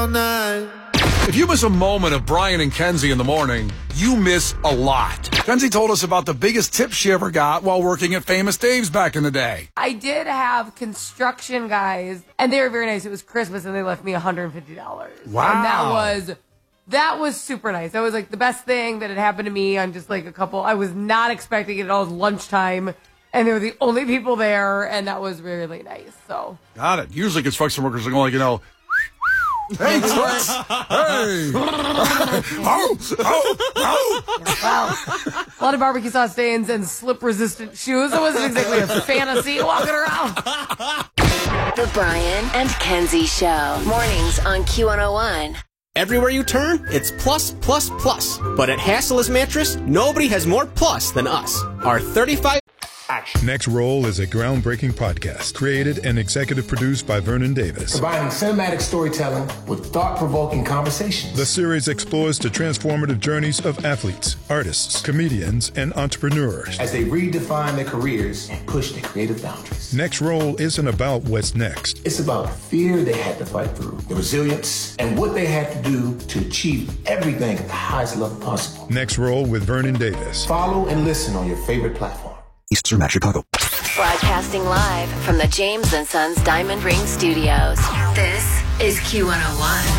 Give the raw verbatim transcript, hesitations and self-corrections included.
If you miss a moment of Brian and Kenzie in the morning, you miss a lot. Kenzie told us about the biggest tip she ever got while working at Famous Dave's back in the day. I did have construction guys, and they were very nice. It was Christmas, and they left me one hundred fifty dollars. Wow. And that was, that was super nice. That was like the best thing that had happened to me on just like a couple. I was not expecting it at all. It was lunchtime, and they were the only people there, and that was really nice. So Got it. Usually construction workers are going like, you know, hey, Toots! Hey! oh, oh, oh. Wow. A lot of barbecue sauce stains and slip-resistant shoes. It wasn't exactly a fantasy walking around. The Brian and Kenzie Show. Mornings on Q one oh one. Everywhere you turn, it's plus, plus, plus. But at Hassela's Mattress, nobody has more plus than us. Our thirty-five... Action. Next Roll is a groundbreaking podcast created and executive produced by Vernon Davis. Combining cinematic storytelling with thought-provoking conversations. The series explores the transformative journeys of athletes, artists, comedians, and entrepreneurs as they redefine their careers and push their creative boundaries. Next Roll isn't about what's next. It's about the fear they had to fight through, the resilience, and what they had to do to achieve everything at the highest level possible. Next Roll with Vernon Davis. Follow and listen on your favorite platform. East Cermak, Chicago. Broadcasting live from the James and Sons Diamond Ring Studios. This is Q one oh one.